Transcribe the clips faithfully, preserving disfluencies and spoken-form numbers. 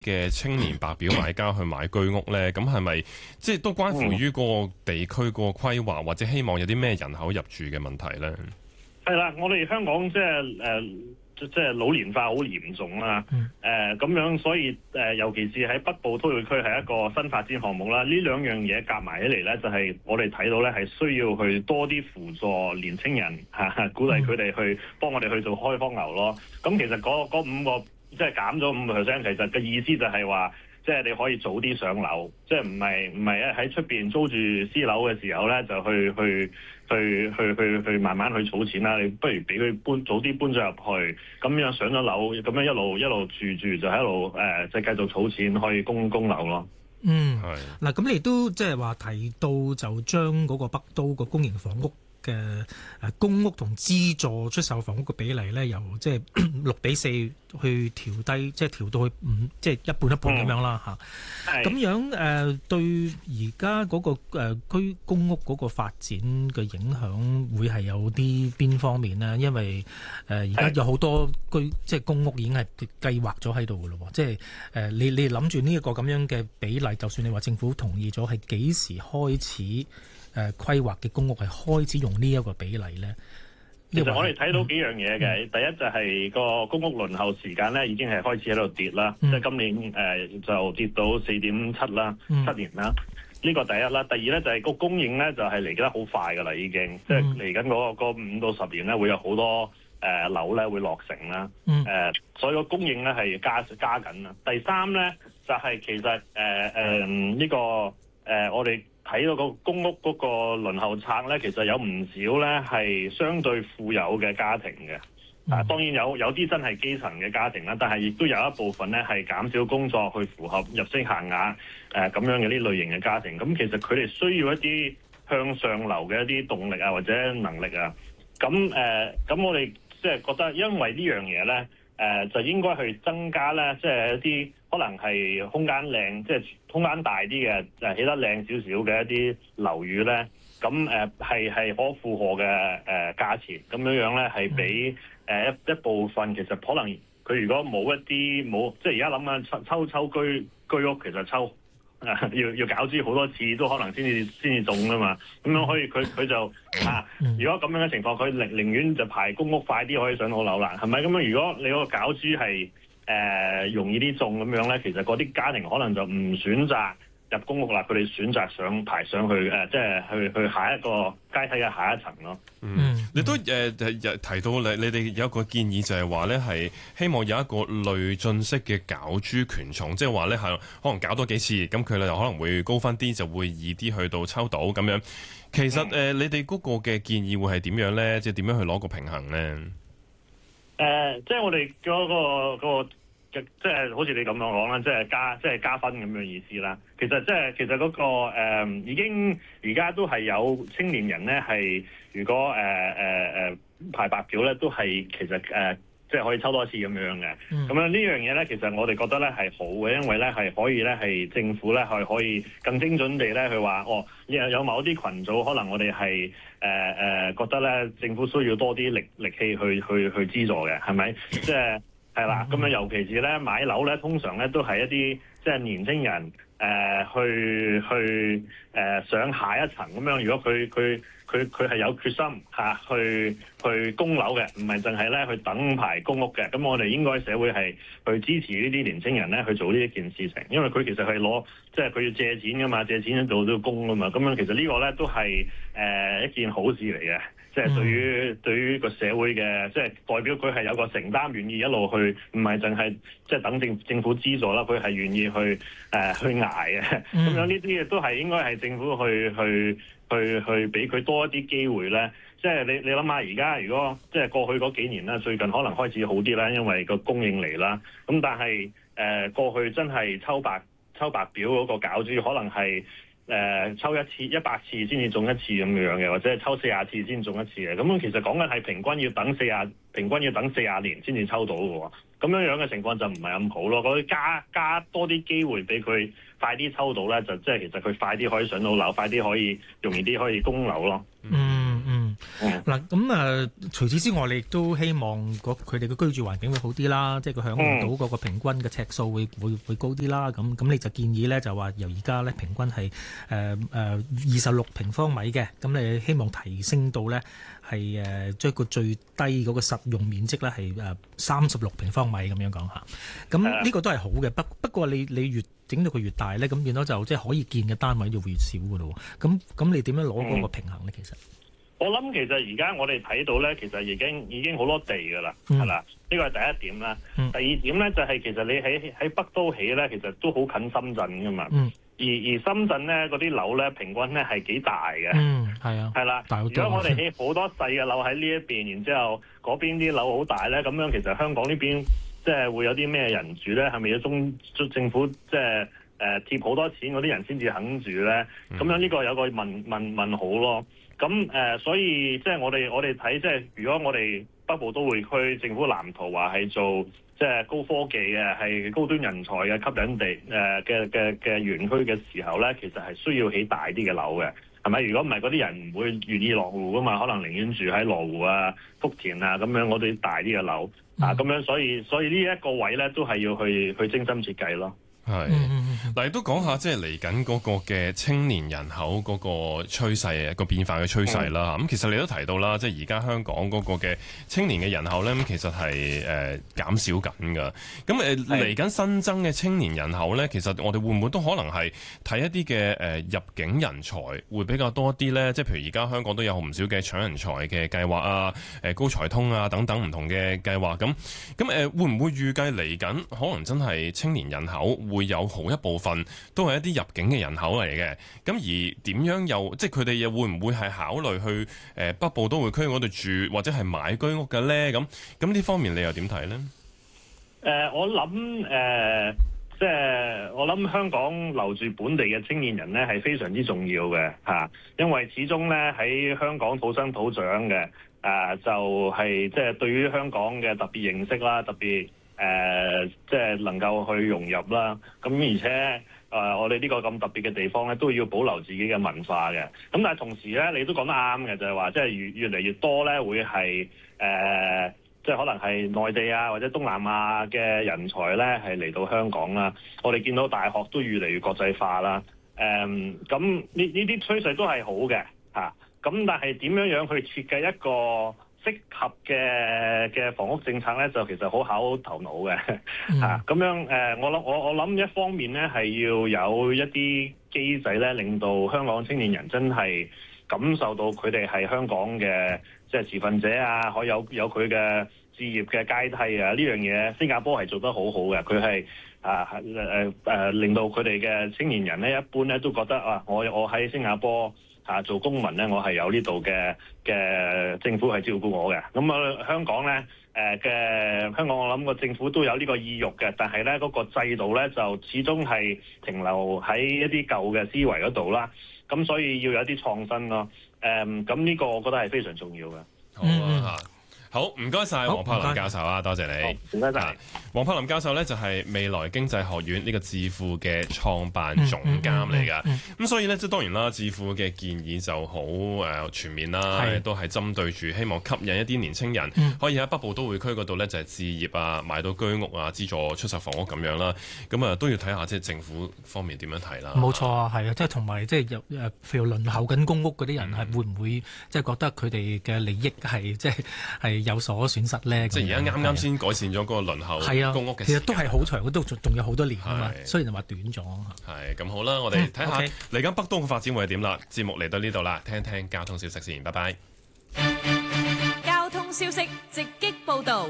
嘅青年白表買家去買居屋呢？咁係咪即係都關乎於個地區個規劃，或者希望有啲咩人口入住嘅問題呢？ 係啦，我哋香港即係誒，即係老年化好嚴重啦。誒、呃、咁樣，所以誒、呃，尤其是喺北部都會區係一個新發展項目啦。呢兩樣嘢夾埋起嚟咧，就係、是、我哋睇到咧係需要去多啲輔助年青人嚇、啊，鼓勵佢哋去幫我哋去做開荒牛咯。咁其實嗰嗰五個即係減咗五個 percent，其實嘅意思就係話，即係你可以早啲上樓，即係唔係唔係喺出邊租住私樓嘅時候咧，就去去去去去去慢慢去儲錢啦。你不如俾佢搬早啲搬咗入去，咁樣上咗樓，咁樣一路一路住住就喺度誒，即係繼續儲錢，可以供供樓咯。 嗯，係嗱，咁你都即係話提到就將嗰個北都個公營房屋嘅誒公屋同資助出售房屋嘅比例咧，由即係六比四去調低，即係調到去五，即係一半一半咁樣啦嚇。咁、嗯、樣誒、呃、對而家嗰個誒居、呃、公屋嗰個發展嘅影響會係有啲邊方面呢？因為誒而家有好多居即係公屋已經係計劃咗喺度嘅咯喎，即係誒、呃、你你諗住呢一個咁樣嘅比例，就算你話政府同意咗，係幾時開始？誒、呃、規劃嘅公屋係開始用呢一個比例咧， 其實我哋睇到幾樣嘢嘅、嗯。第一就係個公屋輪候時間咧，已經係開始喺度跌啦、嗯。即係今年誒、呃、就跌到四點七啦，七年啦。呢、嗯、個第一啦。第二咧就係個供應咧就係嚟得好快㗎啦，已經。嗯、即係嚟緊嗰個五到十年咧，會有好多誒、呃、樓咧會落成啦。誒、嗯呃，所以個供應咧係加加緊啦。第三咧就係、是、其實誒誒呢個誒、呃、我哋。睇到個公屋嗰個輪候冊咧，其實有唔少咧係相對富有嘅家庭嘅。啊，當然有有啲真係基層嘅家庭啦，但係亦都有一部分咧係減少工作去符合入息限額誒咁、呃、樣嘅呢類型嘅家庭。咁其實佢哋需要一啲向上流嘅一啲動力啊，或者能力啊。咁誒，咁、呃、我哋即係覺得，因為呢樣嘢咧。誒、呃、就應該去增加咧，即係一啲可能係空間靚，即係空間大啲嘅，就起得靚少少嘅一啲樓宇咧。咁誒係係可負荷嘅誒、呃、價錢，咁樣樣咧係俾誒一一部分其實可能佢如果冇一啲冇，即係而家諗緊抽抽抽居居屋，其實抽。啊！要要攪珠好多次都可能先至先至中噶嘛，咁樣可以佢佢就啊，如果咁樣嘅情況，佢寧寧願就排公屋快啲可以上到樓啦，係咪咁樣？如果你嗰個攪珠係誒容易啲中咁樣咧，其實嗰啲家庭可能就唔選擇入公屋啦，佢哋選擇上排上去誒、呃，即係去去下一個階梯嘅下一層咯。 嗯，你都誒、呃、提到你你哋有一個建議就係話咧係希望有一個累進式嘅攪珠權重，即係話咧係可能攪多幾次，咁佢咧又可能會高分啲，就會易啲去到抽到咁樣。其實誒、嗯呃，你哋嗰個嘅建議會係點樣咧？即係點樣去攞個平衡咧？誒、 呃，即係我哋嗰、嗰個、嗰個即係好似你咁樣講啦，即係加即係加分咁樣意思啦。其實即係其實嗰、嗰個、呃、已經而家都係有青年人咧係如果誒誒誒排白表咧都係其實誒、呃、即係可以抽多次咁樣嘅。咁、嗯、樣呢樣嘢咧，其實我哋覺得咧係好嘅，因為咧係可以咧係政府咧係可以更精準地咧去話哦，有有某啲群組可能我哋係誒誒覺得咧政府需要多啲力力氣去去去資助嘅，係咪？即係。係啦，咁樣尤其是咧買樓咧，通常咧都係一啲即係年青人誒、呃、去去誒、呃、上下一層咁樣。如果佢佢佢佢係有決心嚇、啊、去去供樓嘅，唔係淨係咧去等排公屋嘅。咁我哋應該社會係去支持呢啲年青人咧去做呢一件事情，因為佢其實係攞即係佢要借錢噶嘛，借錢做都要供噶嘛。咁樣其實個呢個咧都係誒、呃、一件好事嚟嘅。即係對於、嗯、對於個社會嘅，即係代表佢係有個承擔，願意一路去，唔係淨係即係等政政府資助啦，佢係願意去誒、呃、去捱嘅。咁、嗯、樣呢啲嘢都係應該係政府去去去去俾佢多一啲機會咧。即係你你諗下，而家如果即係過去嗰幾年啦，最近可能開始好啲啦，因為個供應嚟啦。咁但係誒、呃、過去真係抽白抽白表嗰個攪珠，可能係。誒、呃、抽一次一百次先至中一次咁樣嘅，或者係抽四十次先中一次嘅。咁其實講緊係平均要等四十，平均要等四十年先至抽到嘅喎。咁樣樣嘅情況就唔係咁好咯。嗰啲加加多啲機會俾佢快啲抽到咧，就即係其實佢快啲可以上到樓，快啲可以容易啲可以供樓咯。 嗯嗯。 嗱咁誒，除此之外，你亦都希望佢哋嘅居住環境會好啲啦，即係佢享用到嗰個平均嘅尺數會會會高啲啦。咁咁你就建議咧，就話由而家咧平均係誒誒二十六平方米嘅，咁你希望提升到咧係誒將個最低嗰個實用面積咧係誒三十六平方米咁樣講下。咁呢個都係好嘅，不不過你你越整到佢越大咧，咁變咗就即係可以建嘅單位就會越少噶咯。咁咁你點樣攞嗰個平衡咧？其實？ 我諗其實而家我哋睇到咧，其實已經已經好多地㗎啦，係啦、嗯，呢個係第一點啦。嗯、第二點咧就係、是、其實你喺喺北都起咧，其實都好近深圳㗎嘛。嗯、而而深圳咧嗰啲樓咧平均咧係幾大嘅。嗯，係啊。係啦。如果我哋起好多細嘅樓喺呢一邊，然之後嗰邊啲樓好大咧，咁樣其實香港呢邊即係會有啲咩人住咧？係咪要中政府即係誒貼好多錢嗰啲人先至肯住咧？咁、嗯、樣呢個有個問問問號咯。咁誒、呃，所以即係我哋我哋睇，即係如果我哋北部都會區政府藍圖話係做即係高科技嘅，係高端人才嘅吸引地誒嘅嘅嘅園區嘅時候咧，其實係需要起大啲嘅樓嘅，係咪？如果唔係，嗰啲人唔會願意落戶噶嘛，可能寧願住喺羅湖啊、福田啊咁樣嗰啲大啲嘅樓、嗯、啊，咁樣所以所以呢一個位咧都係要去去精心設計咯。 係，嗱，亦都講下即係嚟緊嗰個嘅青年人口嗰個趨勢、個變化嘅趨勢啦。咁、嗯、其實你都提到啦，即係而家香港嗰個嘅青年嘅人口咧，咁其實係誒、呃、減少緊㗎。咁誒嚟緊新增嘅青年人口咧，其實我哋會唔會都可能係睇一啲嘅誒入境人才會比較多啲咧？即係譬如而家香港都有唔少嘅搶人才嘅計劃啊、誒高才通啊等等唔同嘅計劃。咁咁誒會唔會預計嚟緊可能真係青年人口會有好一部分都係一啲入境嘅人口嚟嘅，咁而點樣又即係佢哋又會唔會係考慮去誒北部都會區嗰度住或者係買居屋嘅咧？咁咁呢方面你又點睇咧？誒、 呃，我諗誒、呃，即係我諗香港留住本地嘅青年人咧係非常之重要嘅嚇、啊，因為始終咧喺香港土生土長嘅誒、啊，就係、是、即係對於香港嘅特別認識啦，特別。誒、呃，即係能夠去融入啦。咁而且誒、呃，我哋呢個咁特別嘅地方咧，都要保留自己嘅文化嘅。咁但係同時咧，你都講得啱嘅，就係話即係越越嚟越多咧，會係誒、呃，即係可能係內地啊或者東南亞嘅人才咧，係嚟到香港啦。我哋見到大學都越嚟越國際化啦。誒、呃，咁呢呢啲趨勢都係好嘅嚇。咁、啊、但係點樣樣去設計一個適合嘅嘅房屋政策咧，就其實好考頭腦嘅嚇。咁、嗯啊、樣誒、呃，我諗我我諗一方面咧係要有一啲機制咧，令到香港青年人真係感受到佢哋係香港嘅即係持份者啊，可以有有佢嘅置業嘅階梯啊。呢樣嘢新加坡係做得好好嘅，佢係啊誒誒令到佢哋嘅青年人咧一般咧都覺得啊，我我喺新加坡。啊！做公民咧，我係有呢度嘅嘅政府係照顧我嘅。咁啊，香港咧，誒、呃、嘅香港，我諗個政府都有呢個意欲嘅，但係咧嗰個制度咧就始終係停留喺一啲舊嘅思維嗰度啦。咁所以要有啲創新咯。誒、嗯，咁呢個我覺得係非常重要嘅。 好啊。好，唔該晒黃柏林教授啊，多謝你。 唔該晒。 黃柏林教授咧就係未來經濟學院呢個智庫嘅創辦總監嚟噶。咁、嗯嗯嗯嗯、所以咧，即係當然啦，智庫嘅建議就好誒全面啦，都係針對住希望吸引一啲年青人、嗯、可以喺北部都會區嗰度咧就係置業啊，買到居屋啊，資助出售房屋咁樣啦。咁啊都要睇下即係政府方面點樣睇啦。冇錯啊，係啊，即係同埋即係有誒譬如輪候緊公屋嗰啲人係會唔會即係覺得佢哋嘅利益係即係係有所損失咧？即係而家啱啱先改善咗嗰個輪候公屋嘅時間，其實都係好長，都仲仲有好多年啊嘛。雖然就話短咗。係咁好啦，我哋睇下嚟緊北都嘅發展會係點啦。節目嚟到呢度啦，聽聽交通消息先，拜拜。 交通消息直擊報導。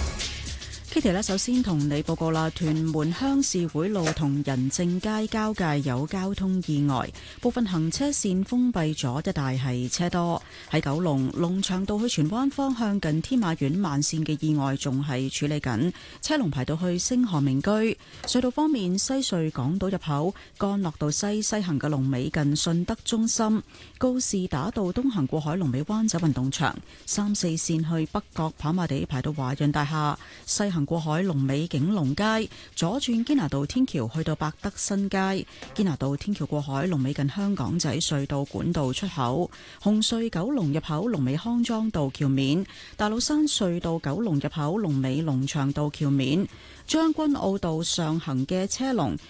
Kitty 呢，首先同你報告啦，屯門鄉事會路同仁政街交界有交通意外，部分行車線封閉咗，一帶係車多。喺九龍龍翔道去荃灣方向近天馬苑慢線嘅意外仲係處理緊，車龍排到去星河名居。隧道方面，西隧港島入口干諾道西西行嘅龍尾近順德中心，告士打道東行過海龍尾灣仔運動場，三四線去北角跑馬地排到華潤大廈，西行行過海龍尾景隆街，左轉堅拿道天橋去到百德新街，堅拿道天橋過海龍尾近香港仔隧道管道出口，紅隧九龍入口龍尾康莊道橋面，大老山隧道九龍入口龍尾龍翔道橋面，將軍澳道上行嘅車龍